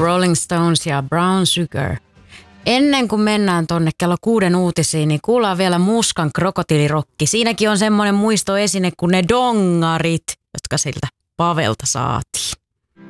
Rolling Stones ja Brown Sugar. Ennen kuin mennään tonne kello 6 uutisiin, niin kuullaan vielä Muskan krokotiilirokki. Siinäkin on semmoinen muistoesine kuin ne dongarit, jotka siltä Pavelta saatiin.